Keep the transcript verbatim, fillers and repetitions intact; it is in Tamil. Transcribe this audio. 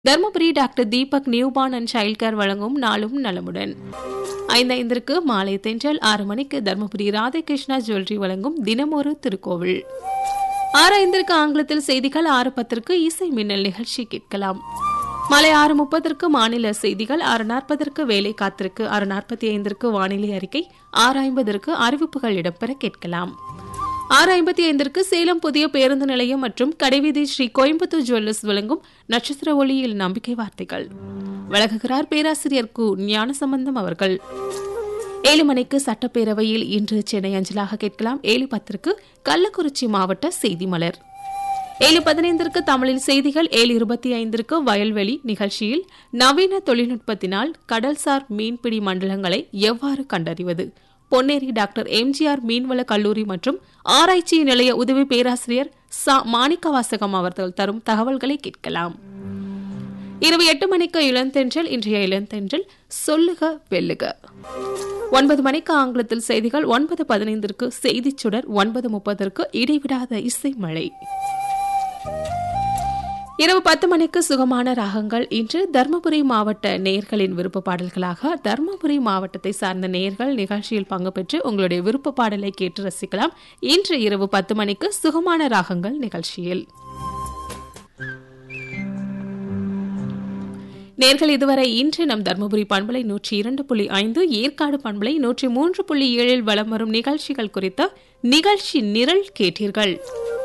Dharmapuri doctor Deepak newborn and child care வழங்கும் நாளும் நலமுடன். ஐந்து ஐந்திற்கு மாலை தென்றல், ஆறு மணிக்கு தர்மபுரி ராதாகிருஷ்ணா ஜுவல்லரி வழங்கும் தினமொரு திருக்கோவில். ஆறு ஐந்திற்கு ஆங்கிலத்தில் செய்திகள், ஆறு பத்திற்கு இசை மின்னல் நிகழ்ச்சி கேட்கலாம். மாலை ஆறு முப்பதற்கு மாநில செய்திகள், ஆறு நாற்பதற்கு வேலை காத்திருக்கு, ஆறு நாற்பத்தி ஐந்திற்கு வானிலை அறிக்கை, ஆறு ஐம்பதற்கு அறிவிப்புகள் இடம்பெற கேட்கலாம். ஆறு ஐம்பத்தி ஐந்திற்கு சேலம் புதிய பேருந்து நிலையம் மற்றும் கடைவீதி ஸ்ரீ கோயம்புத்தூர் ஜுவல்லர்ஸ் வழங்கும் நட்சத்திர ஒளியில் நம்பிக்கை வார்த்தைகள் வழங்குகிறார் பேராசிரியர் கு ஞானசம்பந்தம் அவர்கள். ஏழு மணிக்கு சட்டப்பேரவையில் இன்று சென்னை அஞ்சலாக கேட்கலாம். ஏழு பத்திற்கு கள்ளக்குறிச்சி மாவட்ட செய்தி மலர். ஏழு பதினைந்திற்கு தமிழில் செய்திகள். ஏழு இருபத்தி ஐந்திற்கு வயல்வெளி நிகழ்ச்சியில் நவீன தொழில்நுட்பத்தினால் கடல்சார் மீன்பிடி மண்டலங்களை எவ்வாறு கண்டறிவது, பொன்னேரி டாக்டர் எம்ஜிஆர் மீன்வள கல்லூரி மற்றும் ஆராய்ச்சி நிலைய உதவி பேராசிரியர் சா மாணிக்கவாசகம் அவர்கள் தரும் தகவல்களை கேட்கலாம். இரவு எட்டு மணிக்கு இளந்தென்றல். இன்றைய இளந்தென்றல் சொல்லுக வெல்லுக. ஒன்பது மணிக்கு ஆங்கிலத்தில் செய்திகள். ஒன்பது பதினைந்திற்கு செய்திச் சுடர். ஒன்பது முப்பதற்கு இடைவிடாத இசை மழை. இரவு பத்து மணிக்கு சுகமான ராகங்கள். இன்று தர்மபுரி மாவட்ட நேயர்களின் விருப்ப பாடல்களாக தர்மபுரி மாவட்டத்தை சார்ந்த நேயர்கள் நிகழ்ச்சியில் பங்கு பெற்று உங்களுடைய விருப்ப பாடலை கேட்டு ரசிக்கலாம். இன்று இரவு பத்து மணிக்கு சுகமான ராகங்கள் நிகழ்ச்சியில் நேர்கள் இதுவரை இன்று நம் தர்மபுரி பண்பலை நூற்றி இரண்டு புள்ளி ஐந்து, ஏற்காடு பண்பலை நூற்றி மூன்று புள்ளி ஏழில் வலம் வரும் நிகழ்ச்சிகள் குறித்த நிகழ்ச்சி நிரல் கேட்டீர்கள்.